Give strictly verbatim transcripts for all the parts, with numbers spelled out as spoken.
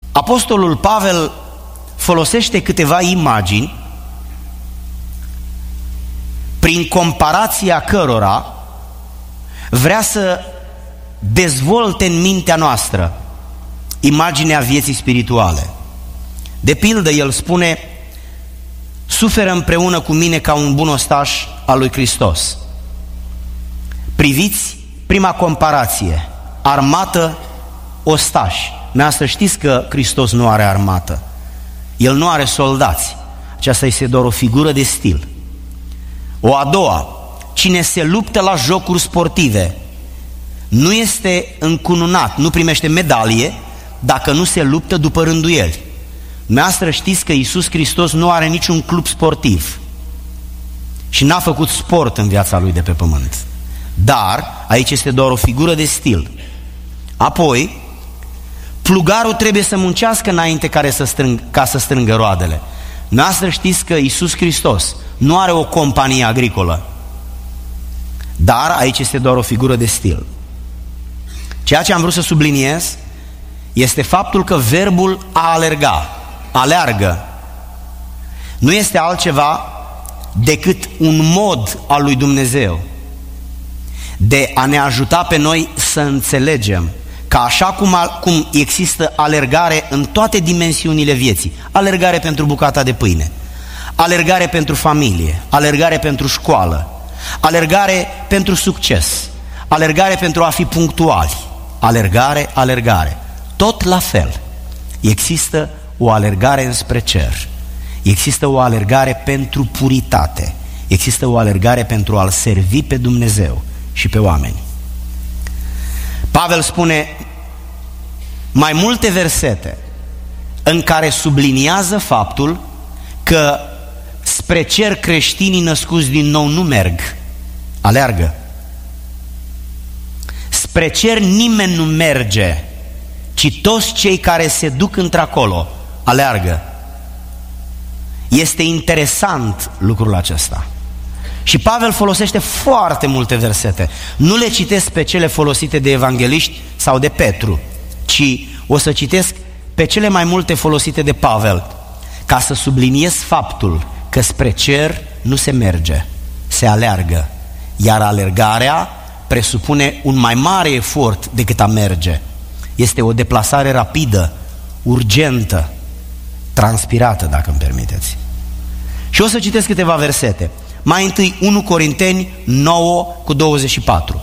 Apostolul Pavel folosește câteva imagini prin comparația cărora vrea să dezvolte în mintea noastră imaginea vieții spirituale. De pildă, el spune: suferă împreună cu mine ca un bun ostaș al lui Hristos. Priviți prima comparație, armată, ostași. Dumneavoastră știți că Hristos nu are armată, El nu are soldați. Aceasta este doar o figură de stil. O a doua, cine se luptă la jocuri sportive nu este încununat, nu primește medalie dacă nu se luptă după rânduieli. Dumneavoastră știți că Iisus Hristos nu are niciun club sportiv și n-a făcut sport în viața Lui de pe pământ. Dar aici este doar o figură de stil. Apoi, plugarul trebuie să muncească înainte care să strâng, ca să strângă roadele. Dumneavoastră știți că Iisus Hristos nu are o companie agricolă, dar aici este doar o figură de stil. Ceea ce am vrut să subliniez este faptul că verbul a alerga, aleargă, nu este altceva decât un mod al lui Dumnezeu de a ne ajuta pe noi să înțelegem că așa cum, cum există alergare în toate dimensiunile vieții, alergare pentru bucata de pâine, alergare pentru familie, alergare pentru școală, alergare pentru succes, alergare pentru a fi punctuali, alergare, alergare, tot la fel există o alergare înspre cer, există o alergare pentru puritate, există o alergare pentru a-L servi pe Dumnezeu și pe oameni. Pavel spune mai multe versete în care subliniază faptul că spre cer creștinii născuți din nou nu merg, aleargă. Spre cer nimeni nu merge, ci toți cei care se duc într-acolo aleargă. Este interesant lucrul acesta. Și Pavel folosește foarte multe versete. Nu le citesc pe cele folosite de evangeliști sau de Petru, ci o să citesc pe cele mai multe folosite de Pavel, ca să subliniez faptul că spre cer nu se merge, se aleargă. Iar alergarea presupune un mai mare efort decât a merge. Este o deplasare rapidă, urgentă, transpirată, dacă îmi permiteți. Și o să citesc câteva versete. Mai întâi unu Corinteni nouă cu douăzeci și patru.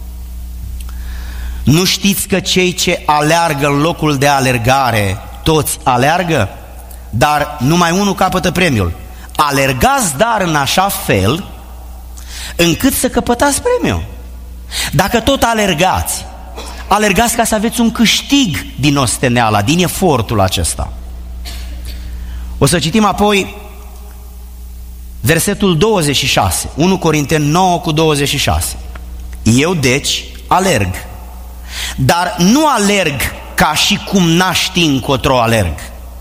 Nu știți că cei ce aleargă în locul de alergare, toți aleargă, dar numai unul capătă premiul. Alergați dar în așa fel încât să căpătați premiul. Dacă tot alergați, alergați ca să aveți un câștig din osteneala, din efortul acesta. O să citim apoi versetul douăzeci și șase, unu Corinteni nouă cu douăzeci și șase. Eu deci alerg, dar nu alerg ca și cum n-aș ști încotro alerg.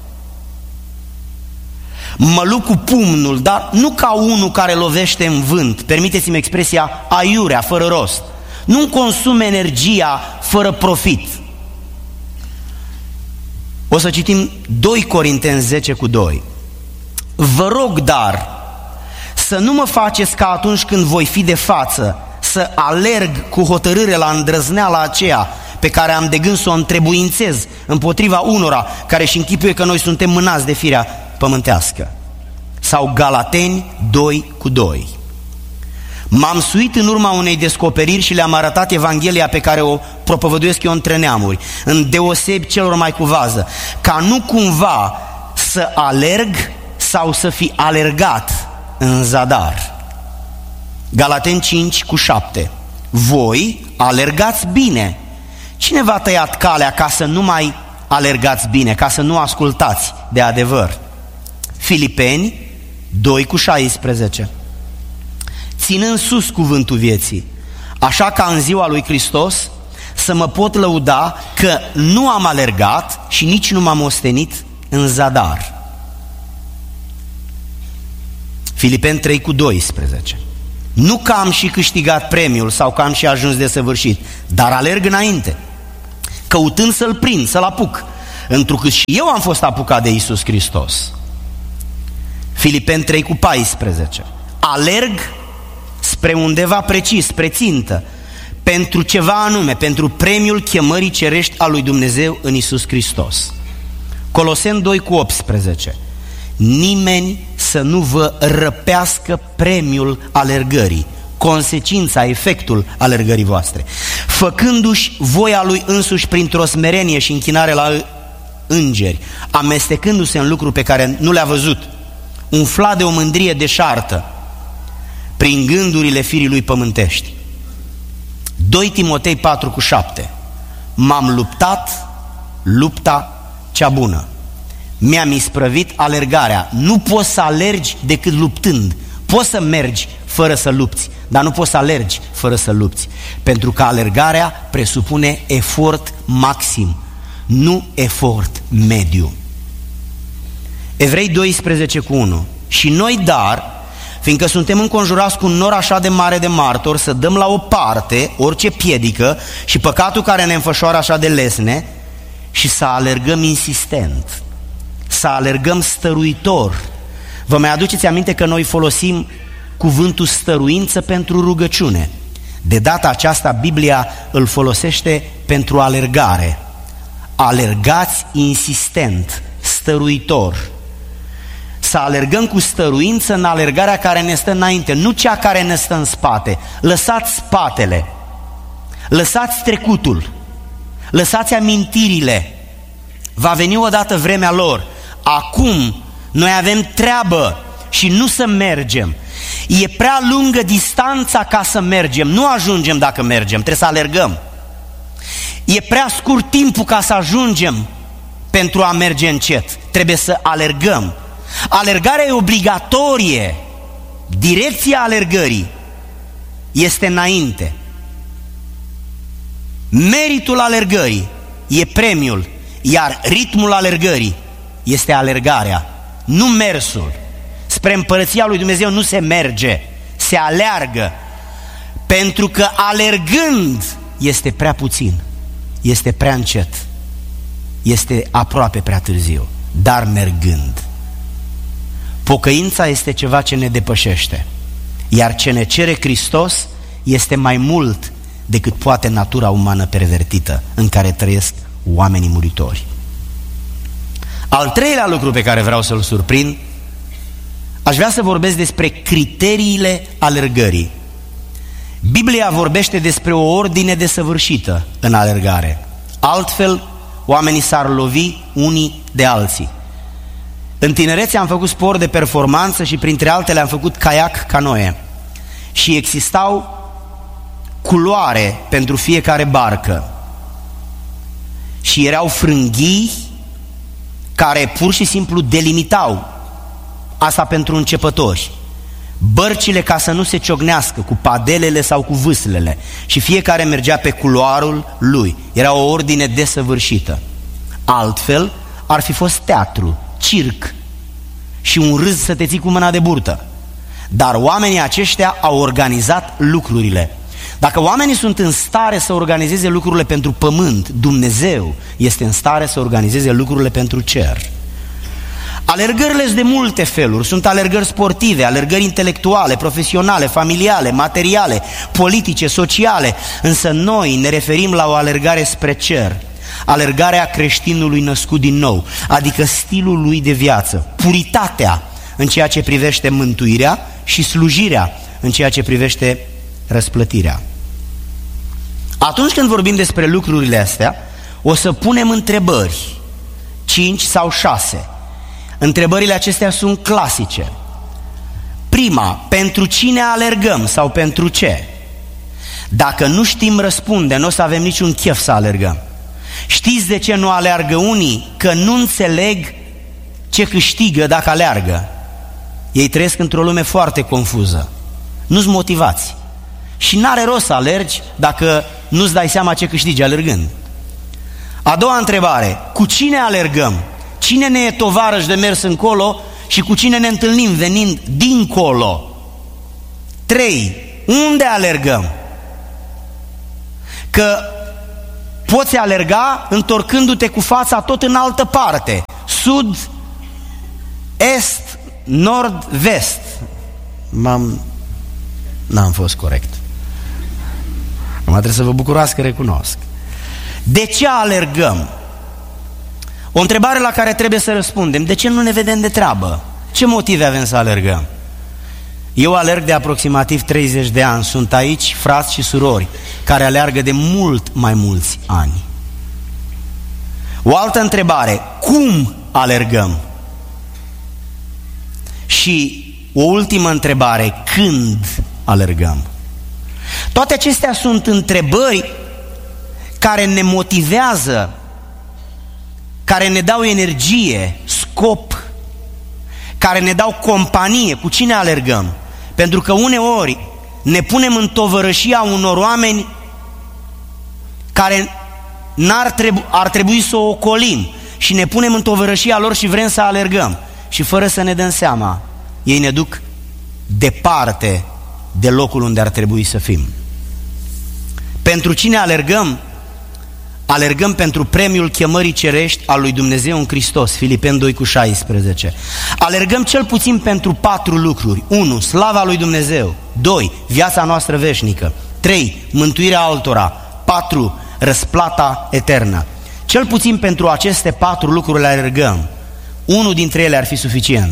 Mă lupt cu pumnul, dar nu ca unul care lovește în vânt, permiteți-mi expresia, aiurea, fără rost. Nu-mi consum energia fără profit. O să citim doi Corinteni zece cu doi. Vă rog dar să nu mă faceți ca atunci când voi fi de față să alerg cu hotărâre la îndrăzneala aceea pe care am de gând să o întrebuințez împotriva unora care își închipuie că noi suntem mânați de firea pământească. Sau Galateni doi cu doi. M-am suit în urma unei descoperiri și le-am arătat Evanghelia pe care o propovăduiesc eu între neamuri, îndeosebi celor mai cu vază, ca nu cumva să alerg sau să fi alergat în zadar. Galateni cinci cu șapte. Voi alergați bine. Cine v-a tăiat calea ca să nu mai alergați bine, ca să nu ascultați de adevăr? Filipeni doi cu șaisprezece. Ținând sus cuvântul vieții, așa ca în ziua lui Hristos să mă pot lăuda că nu am alergat și nici nu m-am ostenit în zadar. Filipeni trei cu doisprezece. Nu că am și câștigat premiul sau că am și ajuns desăvârșit, dar alerg înainte, căutând să-l prind, să-l apuc, întrucât și eu am fost apucat de Iisus Hristos. Filipeni trei cu paisprezece. Alerg spre undeva precis, spre țintă, pentru ceva anume, pentru premiul chemării cerești a lui Dumnezeu în Iisus Hristos. Coloseni doi cu optsprezece. Nimeni să nu vă răpească premiul alergării, consecința, efectul alergării voastre, făcându-și voia lui însuși printr-o smerenie și închinare la îngeri, amestecându-se în lucruri pe care nu le-a văzut, umflat de o mândrie deșartă, prin gândurile firii lui pământești. doi Timotei patru cu șapte. M-am luptat lupta cea bună, mi-am isprăvit alergarea. Nu poți să alergi decât luptând. Poți să mergi fără să lupți, dar nu poți să alergi fără să lupți, pentru că alergarea presupune efort maxim, nu efort mediu. Evrei doisprezece cu unu. Și noi, dar, fiindcă suntem înconjurați cu un nor așa de mare de martori, să dăm la o parte orice piedică și păcatul care ne înfășoară așa de lesne și să alergăm insistent, să alergăm stăruitor. Vă mai aduceți aminte că noi folosim cuvântul stăruință pentru rugăciune. De data aceasta Biblia îl folosește pentru alergare. Alergați insistent, stăruitor. Să alergăm cu stăruință în alergarea care ne stă înainte, nu cea care ne stă în spate. Lăsați spatele, lăsați trecutul, lăsați amintirile. Va veni odată vremea lor. Acum noi avem treabă și nu să mergem. E prea lungă distanța ca să mergem. Nu ajungem dacă mergem, trebuie să alergăm. E prea scurt timpul ca să ajungem pentru a merge încet. Trebuie să alergăm. Alergarea e obligatorie. Direcția alergării este înainte. Meritul alergării e premiul, iar ritmul alergării este alergarea, nu mersul. Spre împărăția lui Dumnezeu nu se merge, se aleargă, pentru că alergând este prea puțin, este prea încet, este aproape prea târziu, dar mergând. Pocăința este ceva ce ne depășește, iar ce ne cere Hristos este mai mult decât poate natura umană pervertită în care trăiesc oamenii muritori. Al treilea lucru pe care vreau să-l surprind, aș vrea să vorbesc despre criteriile alergării. Biblia vorbește despre o ordine desăvârșită în alergare. Altfel, oamenii s-ar lovi unii de alții. În tinerețe am făcut sport de performanță și printre altele am făcut caiac canoe. Și existau culoare pentru fiecare barcă. Și erau frânghii care pur și simplu delimitau. Asta pentru începători. Bărcile ca să nu se ciocnească cu padelele sau cu vâslele. Și fiecare mergea pe culoarul lui. Era o ordine desăvârșită. Altfel ar fi fost teatru, circ și un râs să te ții cu mâna de burtă. Dar oamenii aceștia au organizat lucrurile. Dacă oamenii sunt în stare să organizeze lucrurile pentru pământ, Dumnezeu este în stare să organizeze lucrurile pentru cer. Alergările sunt de multe feluri. Sunt alergări sportive, alergări intelectuale, profesionale, familiale, materiale, politice, sociale. Însă noi ne referim la o alergare spre cer. Alergarea creștinului născut din nou, adică stilul lui de viață, puritatea în ceea ce privește mântuirea și slujirea în ceea ce privește răsplătirea. Atunci când vorbim despre lucrurile astea, o să punem întrebări, cinci sau șase. Întrebările acestea sunt clasice. Prima, pentru cine alergăm sau pentru ce? Dacă nu știm răspunde, nu o să avem niciun chef să alergăm. Știți de ce nu aleargă unii? Că nu înțeleg ce câștigă dacă aleargă. Ei trăiesc într-o lume foarte confuză. Nu-s motivați. Și n-are rost să alergi dacă nu-ți dai seama ce câștigi alergând. A doua întrebare, cu cine alergăm? Cine ne e tovarăș de mers încolo și cu cine ne întâlnim venind dincolo? Trei, unde alergăm? Că Poți alerga întorcându-te cu fața tot în altă parte, sud, est, nord, vest. M-am... N-am fost corect. Acum trebuie să vă bucurați că recunosc. De ce alergăm? O întrebare la care trebuie să răspundem. De ce nu ne vedem de treabă? Ce motive avem să alergăm? Eu alerg de aproximativ treizeci de ani. Sunt aici frați și surori care aleargă de mult mai mulți ani. O altă întrebare. Cum alergăm? Și o ultimă întrebare. Când alergăm? Toate acestea sunt întrebări care ne motivează, care ne dau energie, scop, care ne dau companie. Cu cine alergăm? Pentru că uneori ne punem în tovărășia unor oameni care n-ar trebu- ar trebui să o ocolim și ne punem în tovărășia lor și vrem să alergăm. Și fără să ne dăm seama, ei ne duc departe de locul unde ar trebui să fim. Pentru cine alergăm? Alergăm pentru premiul chemării cerești al lui Dumnezeu în Hristos, Filipeni doi cu șaisprezece. Alergăm cel puțin pentru patru lucruri. unu. Slava lui Dumnezeu. doi. Viața noastră veșnică. trei. Mântuirea altora. patru. Răsplata eternă. Cel puțin pentru aceste patru lucruri le alergăm. Unul dintre ele ar fi suficient.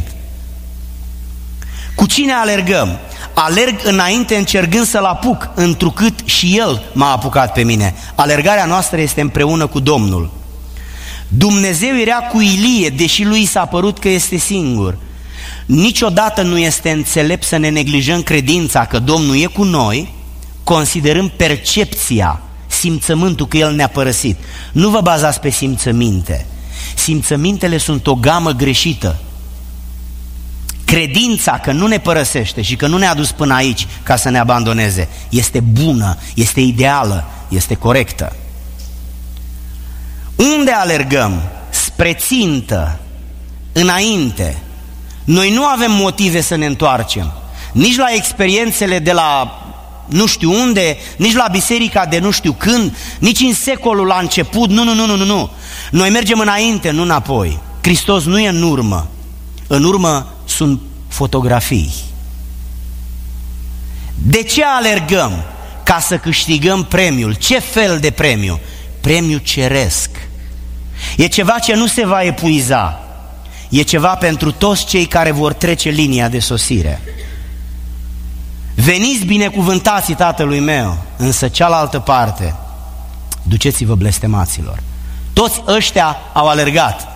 Cu cine alergăm? Alerg înainte încercând să-L apuc, întrucât și El m-a apucat pe mine. Alergarea noastră este împreună cu Domnul. Dumnezeu era cu Ilie, deși lui s-a părut că este singur. Niciodată nu este înțelept să ne neglijăm credința că Domnul e cu noi, considerând percepția, simțământul că El ne-a părăsit. Nu vă bazați pe simțăminte. Simțămintele sunt o gamă greșită. Credința că nu ne părăsește și că nu ne-a dus până aici ca să ne abandoneze este bună, este ideală, este corectă. Unde alergăm? Spre țintă, înainte. Noi nu avem motive să ne întoarcem, nici la experiențele de la nu știu unde, nici la biserica de nu știu când, nici în secolul la început. Nu, nu, nu, nu, nu. Noi mergem înainte, nu înapoi. Hristos nu e în urmă. În urmă sunt fotografii. De ce alergăm? Ca să câștigăm premiul. Ce fel de premiu? Premiu ceresc. E ceva ce nu se va epuiza. E ceva pentru toți cei care vor trece linia de sosire. Veniți binecuvântații Tatălui meu, însă cealaltă parte, duceți-vă blestemaților. Toți ăștia au alergat.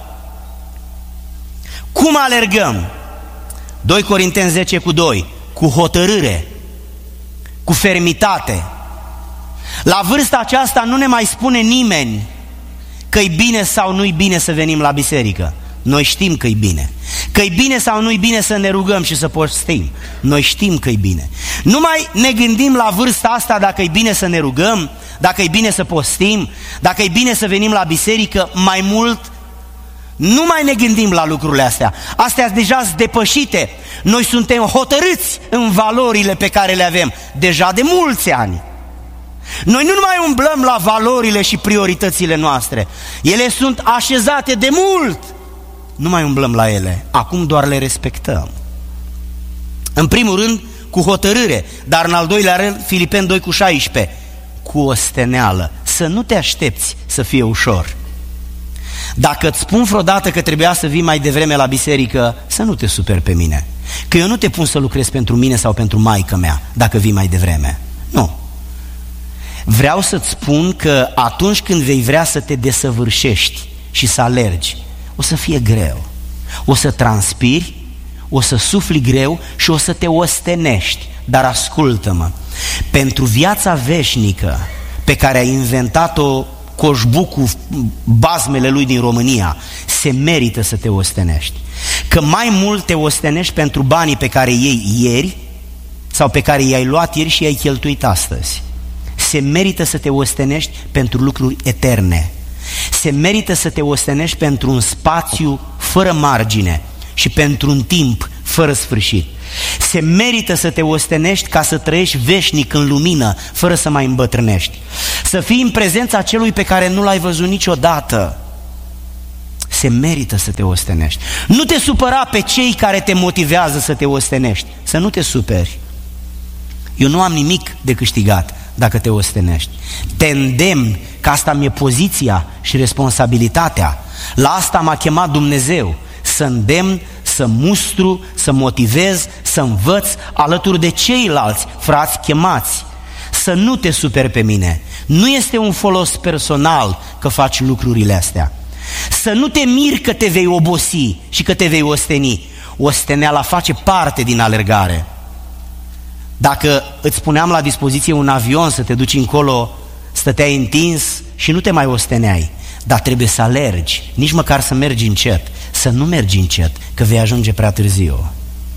Cum alergăm? doi Corinteni zece cu doi. Cu hotărâre, cu fermitate. La vârsta aceasta nu ne mai spune nimeni că-i bine sau nu-i bine să venim la biserică. Noi știm că-i bine. Că-i bine sau nu-i bine să ne rugăm și să postim. Noi știm că-i bine. Nu mai ne gândim la vârsta asta dacă e bine să ne rugăm, dacă e bine să postim, dacă e bine să venim la biserică. Mai mult, nu mai ne gândim la lucrurile astea. Astea deja sunt depășite. Noi suntem hotărâți în valorile pe care le avem deja de mulți ani. Noi nu mai umblăm la valorile și prioritățile noastre. Ele sunt așezate de mult. Nu mai umblăm la ele. Acum doar le respectăm. În primul rând, cu hotărâre, dar în al doilea rând, Filipeni doi cu șaisprezece, cu osteneală. Să nu te aștepți să fie ușor. Dacă îți spun vreodată că trebuia să vii mai devreme la biserică, să nu te superi pe mine. Că eu nu te pun să lucrezi pentru mine sau pentru maică mea dacă vii mai devreme. Nu. Vreau să-ți spun că atunci când vei vrea să te desăvârșești și să alergi, o să fie greu. O să transpiri, o să sufli greu și o să te ostenești. Dar ascultă-mă, pentru viața veșnică pe care ai inventat-o Coșbucul, bazmele lui din România, se merită să te ostenești. Că mai mult te ostenești pentru banii pe care i-ai ieri sau pe care i-ai luat ieri și i-ai cheltuit astăzi. Se merită să te ostenești pentru lucruri eterne. Se merită să te ostenești pentru un spațiu fără margine și pentru un timp fără sfârșit. Se merită să te ostenești ca să trăiești veșnic în lumină, fără să mai îmbătrânești. Să fii în prezența celui pe care nu l-ai văzut niciodată. Se merită să te ostenești. Nu te supăra pe cei care te motivează să te ostenești. Să nu te superi. Eu nu am nimic de câștigat dacă te ostenești. Te îndemn că asta mi-e poziția și responsabilitatea. La asta m-a chemat Dumnezeu. Să îndemn, să mustru, să motivez, să învăț alături de ceilalți frați chemați. Să nu te superi pe mine. Nu este un folos personal că faci lucrurile astea. Să nu te miri că te vei obosi și că te vei osteni. Osteneala face parte din alergare. Dacă îți puneam la dispoziție un avion să te duci încolo, stăteai întins și nu te mai osteneai. Dar trebuie să alergi, nici măcar să mergi încet. Să nu mergi încet, că vei ajunge prea târziu.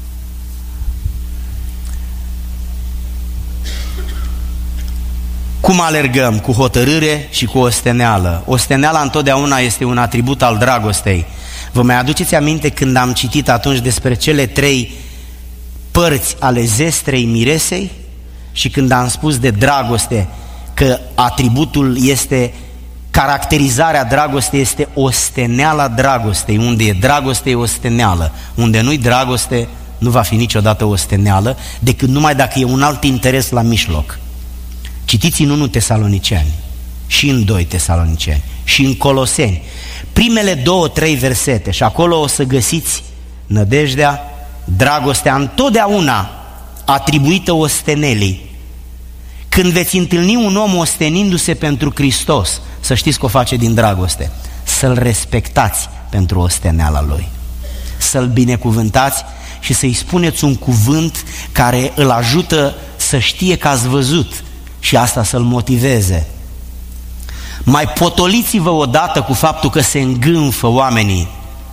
Cum alergăm? Cu hotărâre și cu osteneală. Osteneala întotdeauna este un atribut al dragostei. Vă mai aduceți aminte când am citit atunci despre cele trei părți ale zestrei miresei? Și când am spus de dragoste că atributul este, caracterizarea dragostei este osteneala dragostei. Unde e dragoste e osteneală. Unde nu-i dragoste nu va fi niciodată osteneală, decât numai dacă e un alt interes la mijloc. Citiți în unu Tesaloniceni și în doi Tesaloniceni și în Coloseni, primele două, trei versete, și acolo o să găsiți nădejdea, dragostea întotdeauna atribuită ostenelii. Când veți întâlni un om ostenindu-se pentru Hristos, să știți că o face din dragoste. Să-l respectați pentru osteneala lui, să-l binecuvântați și să-i spuneți un cuvânt care îl ajută să știe că ați văzut și asta să-l motiveze. Mai potoliți-vă odată cu faptul că se îngânfă oamenii.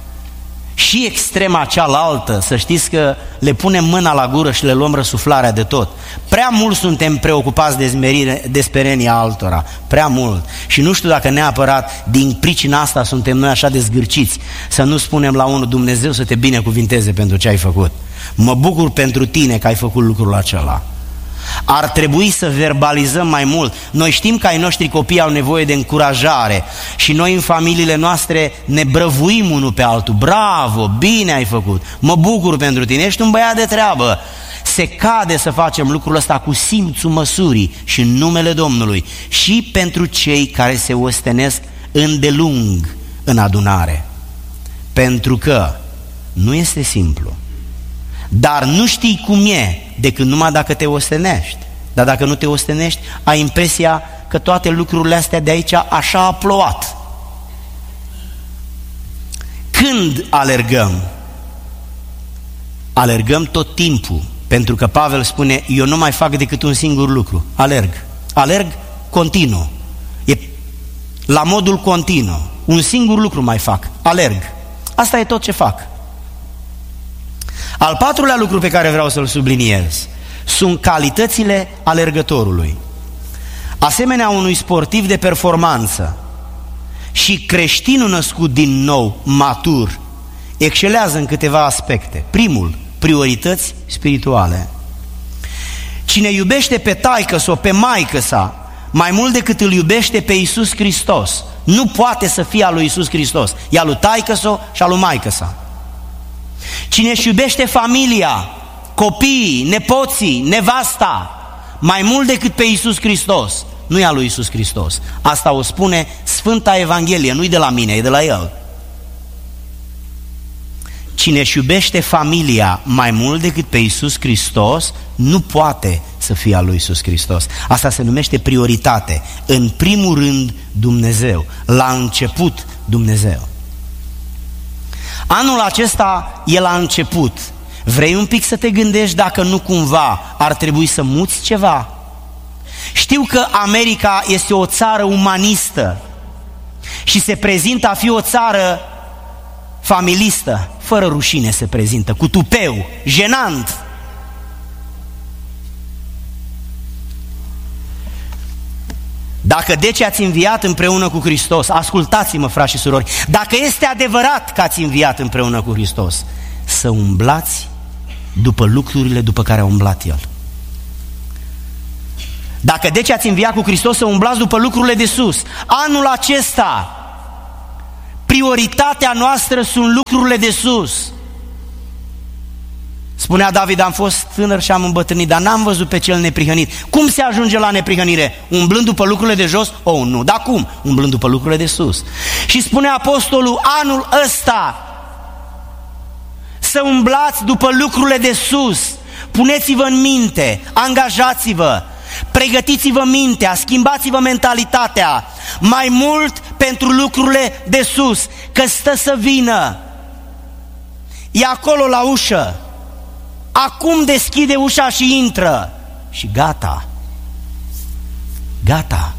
Și extrema cealaltă, să știți că le punem mâna la gură și le luăm răsuflarea de tot. Prea mult suntem preocupați de, smerire, de sperenia altora, prea mult. Și nu știu dacă neapărat din pricina asta suntem noi așa de zgârciți, să nu spunem la unul: Dumnezeu să te binecuvinteze pentru ce ai făcut. Mă bucur pentru tine că ai făcut lucrul acela. Ar trebui să verbalizăm mai mult. Noi știm că ai noștri copii au nevoie de încurajare și noi în familiile noastre ne brăvuim unul pe altul. Bravo, bine ai făcut, mă bucur pentru tine, ești un băiat de treabă. Se cade să facem lucrul ăsta cu simțul măsurii și în numele Domnului și pentru cei care se ostenesc îndelung în adunare. Pentru că nu este simplu. Dar nu știi cum e decât numai dacă te ostenești. Dar dacă nu te ostenești, ai impresia că toate lucrurile astea de aici așa a plouat. Când alergăm? Alergăm tot timpul, pentru că Pavel spune: eu nu mai fac decât un singur lucru, alerg. Alerg continuu, e la modul continuu. Un singur lucru mai fac, alerg. Asta e tot ce fac. Al patrulea lucru pe care vreau să-l subliniez sunt calitățile alergătorului. Asemenea unui sportiv de performanță și creștinul născut din nou, matur, excelează în câteva aspecte. Primul, priorități spirituale. Cine iubește pe taică-sa, pe maică-sa, mai mult decât îl iubește pe Iisus Hristos, nu poate să fie al lui Iisus Hristos. E al lui taică-sa și al lui maică-sa. Cine își iubește familia, copiii, nepoții, nevasta, mai mult decât pe Iisus Hristos, nu e al lui Iisus Hristos. Asta o spune Sfânta Evanghelie, nu-i de la mine, e de la El. Cine își iubește familia mai mult decât pe Iisus Hristos, nu poate să fie al lui Iisus Hristos. Asta se numește prioritate. În primul rând Dumnezeu, la început Dumnezeu. Anul acesta e la început. Vrei un pic să te gândești dacă nu cumva ar trebui să muți ceva? Știu că America este o țară umanistă și se prezintă a fi o țară familistă. Fără rușine se prezintă, cu tupeu, jenant. Dacă deci ați înviat împreună cu Hristos, ascultați-mă, frați și surori, dacă este adevărat că ați înviat împreună cu Hristos, să umblați după lucrurile după care a umblat el. Dacă deci ați înviat cu Hristos, să umblați după lucrurile de sus. Anul acesta, prioritatea noastră sunt lucrurile de sus. Spunea David, am fost tânăr și am îmbătrânit, dar n-am văzut pe cel neprihănit. Cum se ajunge la neprihănire? Umblând după lucrurile de jos? Oh, nu. Dar cum? Umblând după lucrurile de sus. Și spunea apostolul, anul ăsta să umblați după lucrurile de sus. Puneți-vă în minte, angajați-vă, pregătiți-vă mintea, schimbați-vă mentalitatea mai mult pentru lucrurile de sus, că stă să vină. E acolo la ușă. Acum deschide ușa și intră. Și gata. Gata.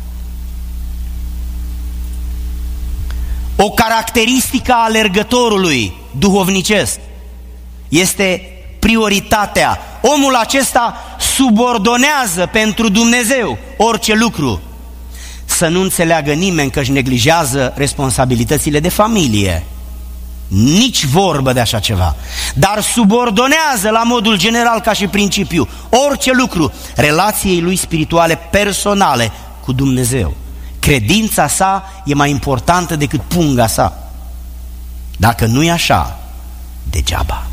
O caracteristică a alergătorului duhovnicesc este prioritatea. Omul acesta subordonează pentru Dumnezeu orice lucru. Să nu înțeleagă nimeni că își neglijează responsabilitățile de familie. Nici vorbă de așa ceva. Dar subordonează la modul general ca și principiu orice lucru relației lui spirituale personale cu Dumnezeu. Credința sa e mai importantă decât punga sa. Dacă nu e așa, degeaba.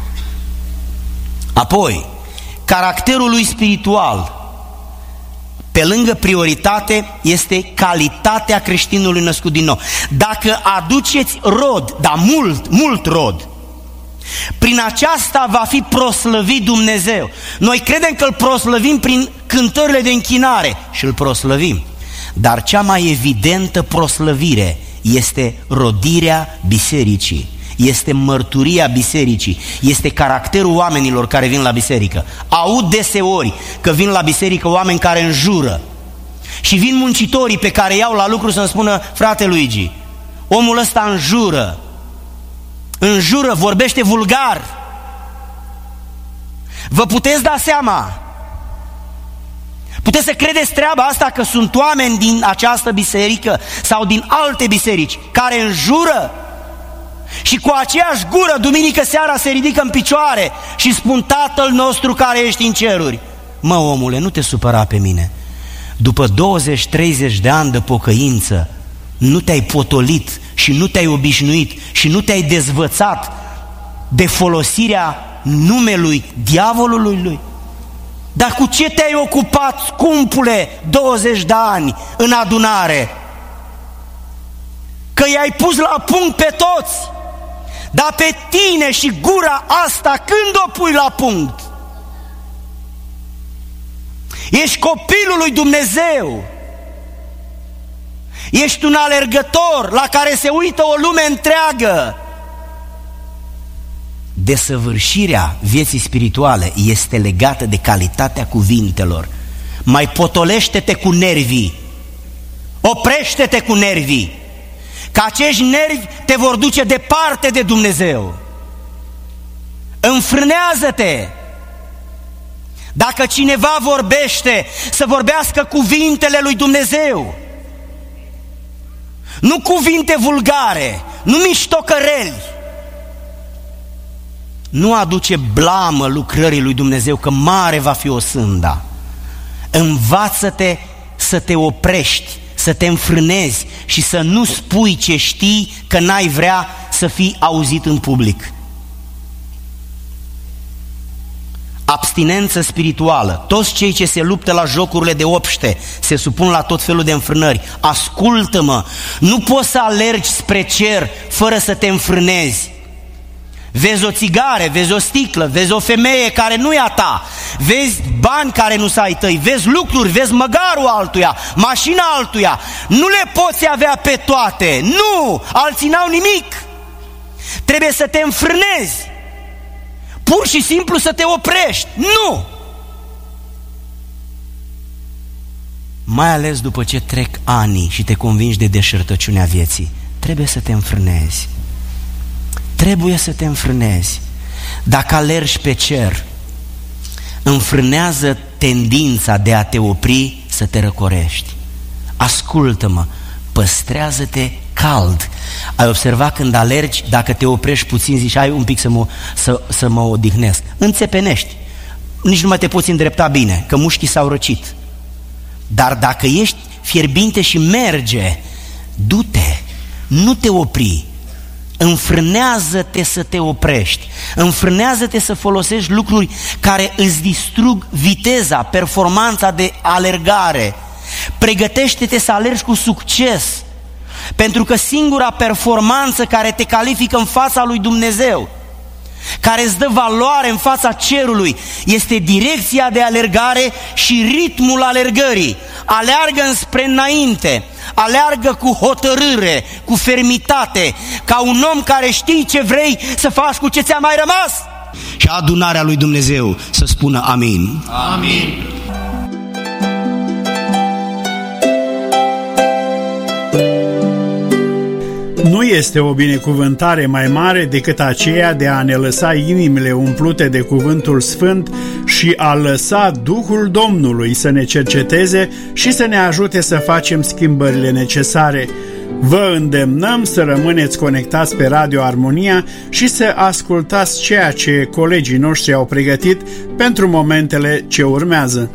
Apoi, caracterul lui spiritual, pe lângă prioritate, este calitatea creștinului născut din nou. Dacă aduceți rod, dar mult, mult rod, prin aceasta va fi proslăvit Dumnezeu. Noi credem că îl proslăvim prin cântările de închinare și îl proslăvim. Dar cea mai evidentă proslăvire este rodirea bisericii. Este mărturia bisericii, este caracterul oamenilor care vin la biserică. Aud deseori că vin la biserică oameni care înjură și vin muncitorii pe care iau la lucru să-mi spună, frate Luigi, omul ăsta înjură, înjură, vorbește vulgar. Vă puteți da seama, puteți să credeți treaba asta că sunt oameni din această biserică sau din alte biserici care înjură și cu aceeași gură duminică seara se ridică în picioare și spun, Tatăl nostru care ești în ceruri. Mă, omule, nu te supăra pe mine. După douăzeci treizeci de ani de pocăință nu te-ai potolit și nu te-ai obișnuit și nu te-ai dezvățat de folosirea numelui diavolului lui? Dar cu ce te-ai ocupat, scumpule, douăzeci de ani în adunare? Că i-ai pus la punct pe toți. Dar pe tine și gura asta când o pui la punct? Ești copilul lui Dumnezeu. Ești un alergător la care se uită o lume întreagă. Desăvârșirea vieții spirituale este legată de calitatea cuvintelor. Mai potolește-te cu nervii. Oprește-te cu nervii. Că acești nervi te vor duce departe de Dumnezeu. Înfrânează-te. Dacă cineva vorbește, să vorbească cuvintele lui Dumnezeu. Nu cuvinte vulgare, nu miștocăreli. Nu aduce blamă lucrării lui Dumnezeu, că mare va fi o sânda. Învață-te să te oprești, să te înfrânezi și să nu spui ce știi, că n-ai vrea să fii auzit în public. Abstinență spirituală. Toți cei ce se luptă la jocurile de obște se supun la tot felul de înfrânări. Ascultă-mă, nu poți să alergi spre cer fără să te înfrânezi. Vezi o țigare, vezi o sticlă, vezi o femeie care nu e a ta, vezi bani care nu s-ai tăi, vezi lucruri, vezi măgarul altuia, mașina altuia. Nu le poți avea pe toate, nu, alții n-au nimic. Trebuie să te înfrânezi, pur și simplu să te oprești, nu. Mai ales după ce trec ani și te convingi de deșertăciunea vieții, trebuie să te înfrânezi. Trebuie să te înfrânezi. Dacă alergi pe cer, înfrânează tendința de a te opri să te răcorești. Ascultă-mă, păstrează-te cald. Ai observat când alergi, dacă te oprești puțin, zici, hai un pic să mă, să, să mă odihnesc. Înțepenești. Nici nu mai te poți îndrepta bine, că mușchii s-au răcit. Dar dacă ești fierbinte și merge, du-te, nu te opri. Înfrânează-te să te oprești. Înfrânează-te să folosești lucruri care îți distrug viteza, performanța de alergare. Pregătește-te să alergi cu succes, pentru că singura performanță care te califică în fața lui Dumnezeu, care îți dă valoare în fața cerului, este direcția de alergare și ritmul alergării. Aleargă înspre înainte, aleargă cu hotărâre, cu fermitate, ca un om care știi ce vrei să faci cu ce ți-a mai rămas. Și adunarea lui Dumnezeu să spună amin. Amin. Nu este o binecuvântare mai mare decât aceea de a ne lăsa inimile umplute de cuvântul sfânt și a lăsa Duhul Domnului să ne cerceteze și să ne ajute să facem schimbările necesare. Vă îndemnăm să rămâneți conectați pe Radio Armonia și să ascultați ceea ce colegii noștri au pregătit pentru momentele ce urmează.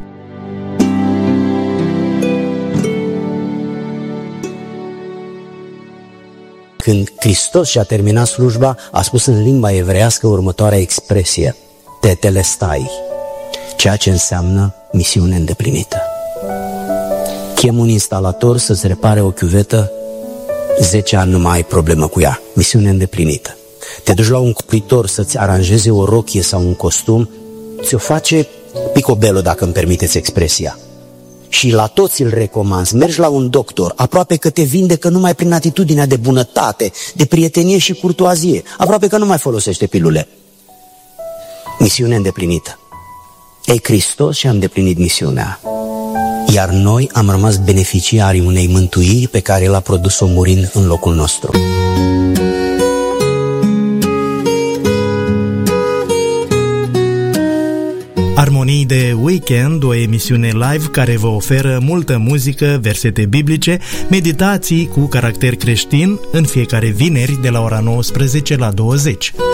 Când Hristos și-a terminat slujba, a spus în limba evreiască următoarea expresie: tetelestai, ceea ce înseamnă misiune îndeplinită. Chem un instalator să-ți repare o chiuvetă, zece ani nu mai ai problemă cu ea, misiune îndeplinită. Te duci la un cuplitor să-ți aranjeze o rochie sau un costum, ți-o face picobello, dacă îmi permiteți expresia. Și la toți îl recomand, mergi la un doctor, aproape că te vindecă numai prin atitudinea de bunătate, de prietenie și curtoazie, aproape că nu mai folosește pilule. Misiune îndeplinită. Ei, Hristos și-a îndeplinit misiunea, iar noi am rămas beneficiarii unei mântuiri pe care El a produs-o murind în locul nostru. Armonii de Weekend, o emisiune live care vă oferă multă muzică, versete biblice, meditații cu caracter creștin în fiecare vineri de la ora nouăsprezece la douăzeci.